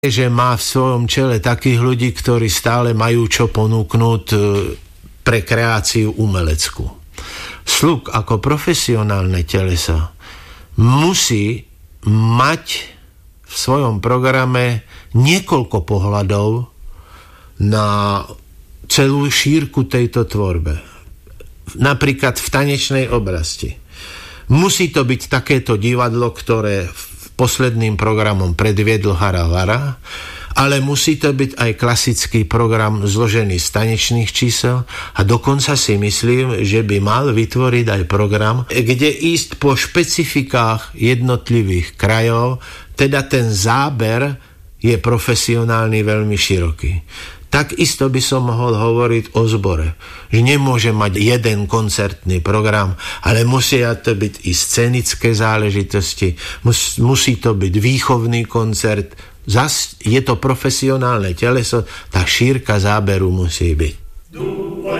že má v svojom čele takých ľudí, ktorí stále majú čo ponúknuť pre kreáciu umeleckú. Sluk ako profesionálne telesa musí mať v svojom programe niekoľko pohľadov na celú šírku tejto tvorbe. Napríklad v tanečnej oblasti. Musí to byť takéto divadlo, ktoré posledným programom predviedol Haravara, ale musí to byť aj klasický program zložený z tanečných čísel a dokonca si myslím, že by mal vytvoriť aj program, kde ísť po špecifikách jednotlivých krajov, teda ten záber je profesionálny veľmi široký. Takisto by som mohol hovoriť o zbore, že nemôže mať jeden koncertný program, ale musia to byť i scenické záležitosti, musí to byť výchovný koncert, zas je to profesionálne teleso, tá šírka záberu musí byť.